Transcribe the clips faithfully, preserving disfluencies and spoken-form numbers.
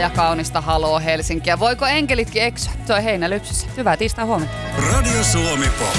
ja kaunista haloo Helsinkiä. Voiko enkelitkin eksyä? Se on heinälypsyssä. Hyvää tiistai huomenta. Radio Suomi Pop.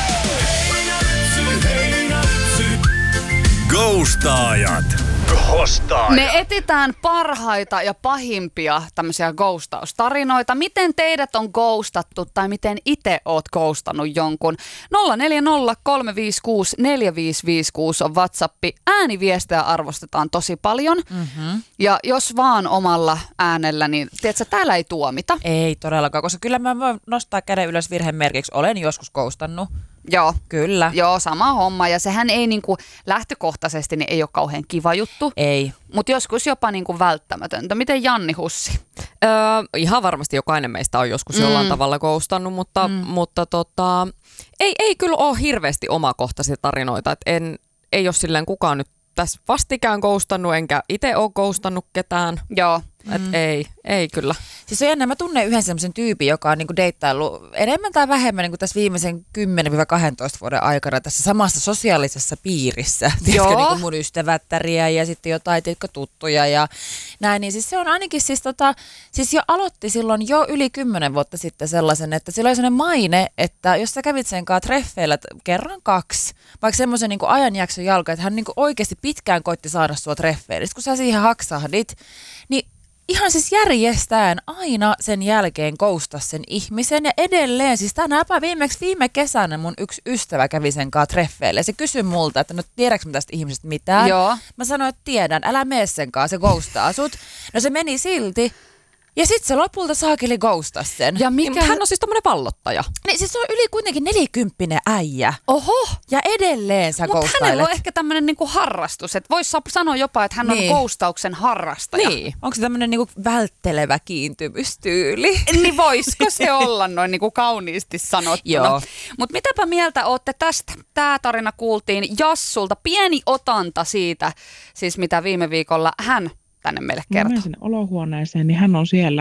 Ghostaajat. Ghostaajat. Me etsitään parhaita ja pahimpia tämmöisiä ghostaustarinoita. Miten teidät on ghostattu tai miten itse oot ghostannut jonkun? nolla neljä nolla kolme viisi kuusi neljä viisi viisi kuusi on WhatsAppi. Ääniviestejä arvostetaan tosi paljon. Mm-hmm. Ja jos vaan omalla äänellä, niin tiedätkö, täällä ei tuomita. Ei todellakaan, koska kyllä mä voin nostaa käden ylös virhemerkiksi. Olen joskus ghostannut. Joo. Kyllä. Joo, sama homma. Ja sehän ei niinku lähtökohtaisesti niin ei ole kauhean kiva juttu. Ei. Mutta joskus jopa niinku välttämätöntä. Miten Janni Hussi? Öö, ihan varmasti jokainen meistä on joskus mm. jollain tavalla ghostannut, mutta, mm. mutta tota, ei, ei kyllä ole hirveästi omakohtaisia tarinoita. Et en, ei ole silleen kukaan nyt tässä vastikään ghostannut, enkä itse ole ghostannut ketään. Joo. Et mm. ei, ei kyllä. Siis on jännä, mä tunnen yhden semmoisen tyypin, joka on niinku deittaillut enemmän tai vähemmän niinku tässä viimeisen kymmenen kaksitoista vuoden aikana tässä samassa sosiaalisessa piirissä. Tiedätkö, niinku mun ystävättäriä ja sitten jotain tiedätkö, tuttuja ja näin. Niin siis se on ainakin siis tota, siis jo aloitti silloin jo yli kymmenen vuotta sitten sellaisen, että sillä oli sellainen maine, että jos sä kävit sen kanssa treffeillä kerran kaksi, vaikka semmoisen niinku ajanjakson jalka, että hän niinku oikeasti pitkään koitti saada sua treffeille. Sitten kun sä siihen haksahdit, niin ihan siis järjestään aina sen jälkeen ghostas sen ihmisen ja edelleen, siis tänäpä viimeksi viime kesänä mun yksi ystävä kävi sen kanssa treffeille ja se kysyi multa, että no tiedätkö mä tästä ihmisestä mitään? Joo. Mä sanoin, että tiedän, älä mene sen kanssa, se ghostaa sut. No se meni silti. Ja sitten se lopulta saakeli ghostas sen. Ja mikä... Hän on siis tommonen vallottaja. Niin siis se on yli kuitenkin nelikymppinen äijä. Oho! Ja edelleen sä Mutta ghostailet. hänellä on ehkä tämmöinen niinku harrastus, että voisi sanoa jopa, että hän on Niin. ghostauksen harrastaja. Niin. Onko se tämmöinen niinku välttelevä kiintymystyyli? Niin voisiko se olla noin niinku kauniisti sanottuna. Joo. Mutta mitäpä mieltä ootte tästä? Tämä tarina kuultiin Jassulta. Pieni otanta siitä, siis mitä viime viikolla hän tänne meille Mä kertoo. menen sinne olohuoneeseen, niin hän on siellä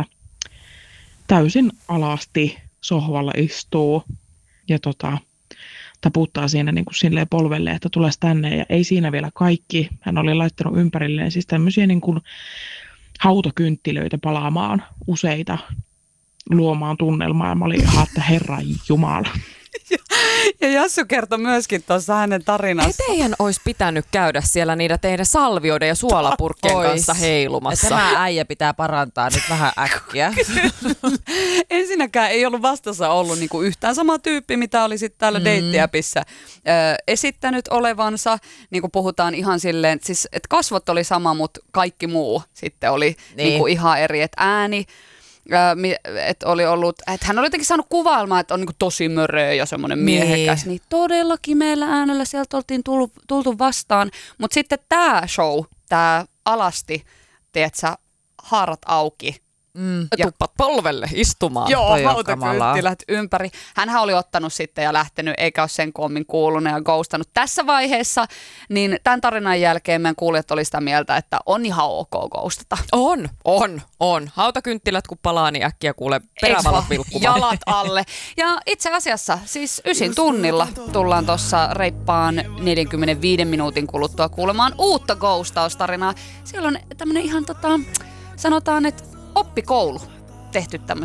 täysin alasti sohvalla istuu ja tota, taputtaa siinä niin kuin silleen polvelle, että tules tänne. Ja ei siinä vielä kaikki. Hän oli laittanut ympärilleen siis tämmöisiä niin kuin hautakynttilöitä palaamaan useita, luomaan tunnelmaa. Ja mä olin ihan, että Herran Jumala. Ja Jassu kertoi myöskin tuossa hänen tarinassa. Ei teidän olisi pitänyt käydä siellä niiden teidän salvioiden ja suolapurkkien Ois. kanssa heilumassa. Tämä äijä pitää parantaa nyt vähän äkkiä. Ensinnäkään ei ollut vastassa ollut niinku yhtään sama tyyppi, mitä oli sitten täällä mm. deittiäpissä ö, esittänyt olevansa. Niin kuin puhutaan ihan silleen, siis, että kasvot oli sama, mutta kaikki muu sitten oli Niin. niinku ihan eri, että ääni. Että oli ollut, että hän oli jotenkin saanut kuvailmaa, että on niinku tosi möröä ja semmoinen miehekäs, niin. niin todellakin meillä äänellä sieltä oltiin tullut, tultu vastaan. Mutta sitten tämä show, tämä alasti, tiedätkö, haarat auki. Mm. Ja tuppat polvelle istumaan. Joo, Toi on hautakynttilät ympäri. Hänhän oli ottanut sitten ja lähtenyt, eikä ole sen koommin kuulunut ja ghostannut tässä vaiheessa. Niin tämän tarinan jälkeen meidän kuulijat oli sitä mieltä, että on ihan ok ghostata. On, on, on. Hautakynttilät kun palaa, niin äkkiä kuule perävalot vilkkumaan. Jalat alle. Ja itse asiassa siis ysin tunnilla tullaan tuossa reippaan neljänkymmenenviiden minuutin kuluttua kuulemaan uutta ghostaustarinaa. Siellä on tämmöinen ihan tota, sanotaan, että oppikoulu tehty tämmöisiä